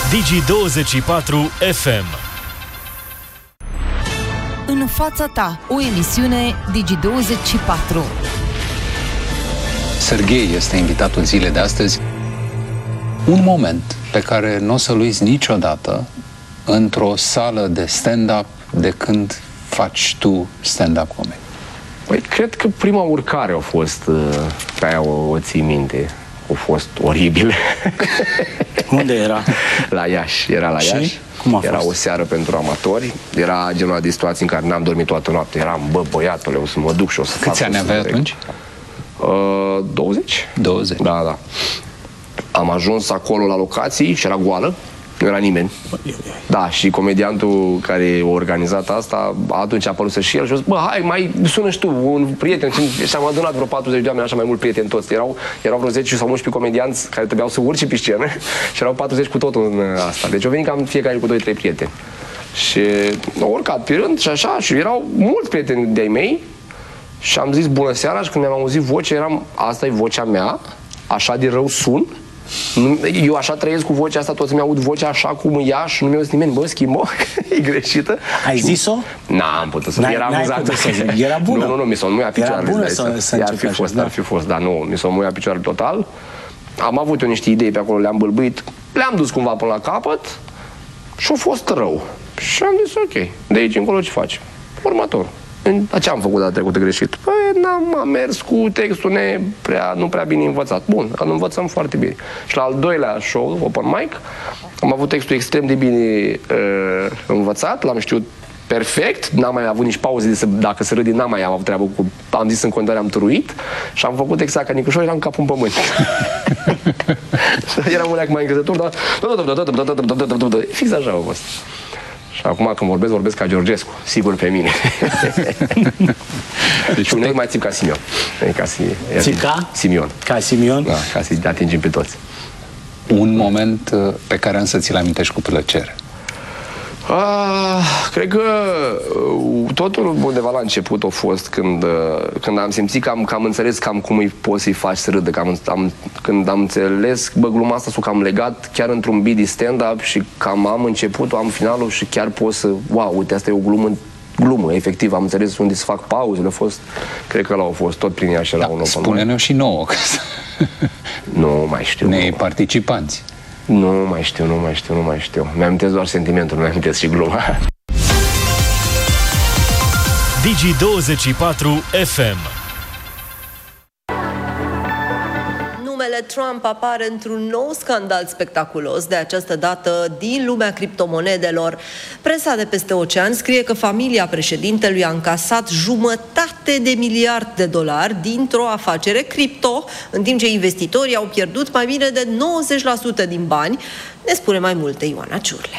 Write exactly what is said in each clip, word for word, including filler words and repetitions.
Digi douăzeci și patru F M. În fața ta, o emisiune Digi douăzeci și patru. Serghei este invitatul zilei de astăzi. Un moment pe care nu o să-l uiți niciodată într-o sală de stand-up de când faci tu stand-up comedy. Păi, cred că prima urcare a fost, pe aia o, o ții minte, a fost oribil. Unde era? La Iași, era la Și? Iași. Cum a era fost? o seară pentru amatori, era genul de situații în care n-am dormit toată noaptea, eram, bă, băiatule, o să mă duc și o să fac. Câți ani aveai atunci? Uh, douăzeci. douăzeci. Da, da. Am ajuns acolo la locații și era goală, nu era nimeni. Da, și comediantul care a organizat asta, atunci a apărut și el și a zis, bă, hai, mai sună și tu, un prieten. Și am adunat vreo patruzeci de oameni, așa mai mult prieteni toți. Erau, erau vreo zece sau unsprezece comedianți care trebuiau să urce pe scenă și erau patruzeci cu totul în asta. Deci au venit cam fiecare cu doi trei prieteni. Și au urcat pe rând și așa, și erau mulți prieteni de-ai mei și am zis bună seara și când mi-am auzit vocea, eram, asta e vocea mea, așa de rău sun. Eu așa trăiesc cu vocea asta, toți mi-aud vocea așa cum ea și nu mi-a zis nimeni, bă, schimbo, e greșită. Ai zis-o? N-am putut să era amuzant. Era bună. Nu, nu, nu, mi s-o muia picioarele. Era bună să, să ar fi fost, ar fi fost, dar nu, mi s-o muia picioarele total. Am avut eu niște idei pe acolo, le-am bâlbâit, le-am dus cumva până la capăt și a fost rău. Și am zis, ok, de aici încolo ce faci? Următor. Ce am făcut data trecută greșit? Păi n-am am mers cu textul ne prea, nu prea bine învățat. Bun, îl învățăm foarte bine. Și la al doilea show, open mic, am avut textul extrem de bine uh, învățat, l-am știut perfect, n-am mai avut nici pauze de să, dacă să râdi, n-am mai avut treabă cu, am zis în continuare, am tăruit și am făcut exact ca Nicușor, eram capul în pământ. Eram un leac mai încrezător, dar fix așa a fost. Și acum când vorbesc, vorbesc ca Georgescu, sigur pe mine. Deci un mai țip ca Simion. Ca țip ca? Simion. Ca Simion? Da, ca să-i atingem pe toți. Un moment pe care însă ți-l amintești cu plăcere. Ah, cred că totul undeva la început a fost când, când am simțit că am, că am înțeles cam cum îi poți să-i faci să râdă. Că am, am, când am înțeles, bă, gluma asta s-o cam legat chiar într-un beat de stand-up și cam am începutul, am finalul și chiar pot să, wow, uite, asta e o glumă, glumă, efectiv, am înțeles unde să fac pauzele, a fost, cred că ăla a fost, tot prin ea și la un open. Spune-ne-o și nouă, că nu mai știu. Nei participanți. Nu mai știu, nu mai știu, nu mai știu. Mi-amintesc doar sentimentul, nu mi-amintesc și gluma. Digi douăzeci și patru F M. Numele Trump apare într-un nou scandal spectaculos, de această dată din lumea criptomonedelor. Presa de peste ocean scrie că familia președintelui a încasat jumătate de miliard de dolari dintr-o afacere cripto, în timp ce investitorii au pierdut mai bine de nouăzeci la sută din bani. Ne spune mai multe Ioana Ciurle.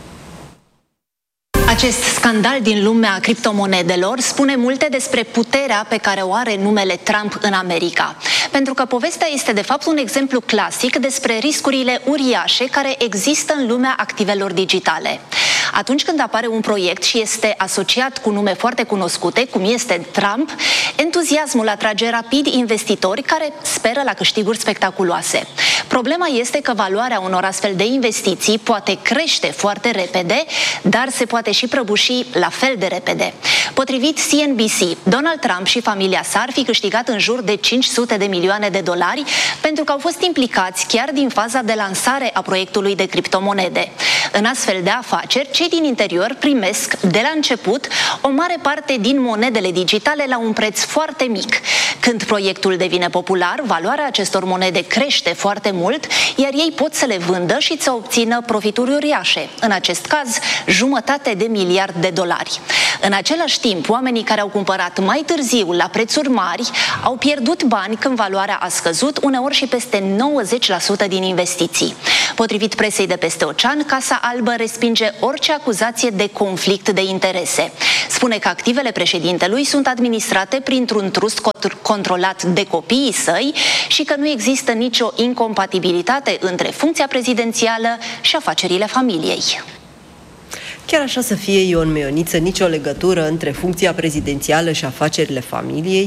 Acest scandal din lumea criptomonedelor spune multe despre puterea pe care o are numele Trump în America. Pentru că povestea este de fapt un exemplu clasic despre riscurile uriașe care există în lumea activelor digitale. Atunci când apare un proiect și este asociat cu nume foarte cunoscute, cum este Trump, entuziasmul atrage rapid investitori care speră la câștiguri spectaculoase. Problema este că valoarea unor astfel de investiții poate crește foarte repede, dar se poate și prăbuși la fel de repede. Potrivit C N B C, Donald Trump și familia sa ar fi câștigat în jur de cinci sute de milioane de dolari pentru că au fost implicați chiar din faza de lansare a proiectului de criptomonede. În astfel de afaceri, cei din interior primesc de la început o mare parte din monedele digitale la un preț foarte mic. Când proiectul devine popular, valoarea acestor monede crește foarte mult, iar ei pot să le vândă și să obțină profituri uriașe, în acest caz jumătate de miliard de dolari. În același timp, oamenii care au cumpărat mai târziu la prețuri mari au pierdut bani când valoarea a scăzut, uneori și peste nouăzeci la sută din investiții. Potrivit presei de peste ocean, Casa Albă respinge orice acuzație de conflict de interese. Spune că activele președintelui sunt administrate printr-un trust controlat de copiii săi și că nu există nicio incompatibilitate între funcția prezidențială și afacerile familiei. Chiar așa să fie, Ion Meioniță, nicio legătură între funcția prezidențială și afacerile familiei?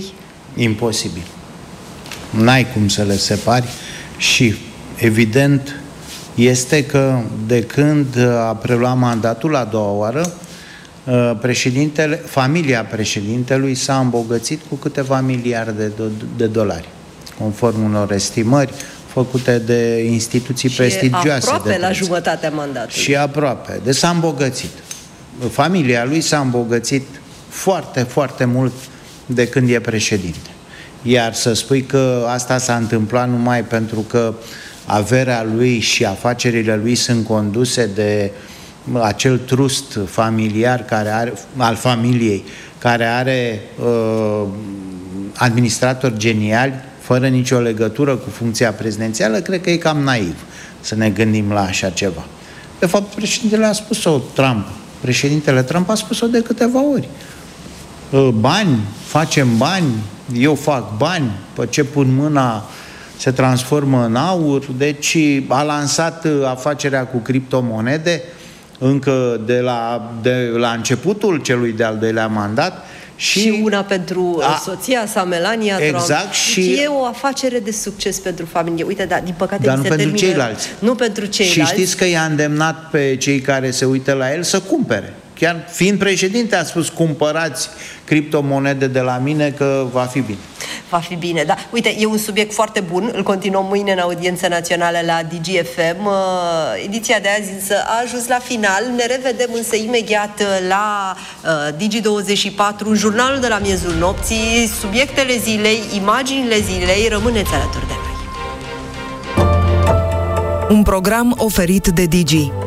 Imposibil. N-ai cum să le separi și, evident, este că de când a preluat mandatul a doua oară, președintele, familia președintelui s-a îmbogățit cu câteva miliarde de, de dolari, conform unor estimări făcute de instituții și prestigioase. aproape de la jumătatea mandatului. Și aproape. Deci s-a îmbogățit. Familia lui s-a îmbogățit foarte, foarte mult de când e președinte. Iar să spui că asta s-a întâmplat numai pentru că averea lui și afacerile lui sunt conduse de acel trust familiar care are, al familiei, care are uh, administratori geniali, fără nicio legătură cu funcția prezidențială, cred că e cam naiv să ne gândim la așa ceva. De fapt, președintele a spus-o Trump. Președintele Trump a spus-o de câteva ori. Bani, facem bani, eu fac bani, pe ce pun mâna se transformă în aur, deci a lansat afacerea cu criptomonede încă de la, de la începutul celui de-al doilea mandat. Și, și una pentru a, soția sa, Melania exact, Trump. și deci e o afacere de succes pentru familie. Uite, dar din păcate dar mi nu se pentru termină, ceilalți. Nu pentru ceilalți. Și știți că i-a îndemnat pe cei care se uită la el să cumpere. Chiar fiind președinte a spus: cumpărați criptomonede de la mine că va fi bine. Va fi bine, da. Uite, e un subiect foarte bun, îl continuăm mâine în audiență națională la D G F M. Ediția de azi însă a ajuns la final. Ne revedem însă imediat la uh, D G douăzeci și patru, în jurnalul de la miezul nopții, subiectele zilei, imaginile zilei. Rămâneți alături de noi. Un program oferit de Digi.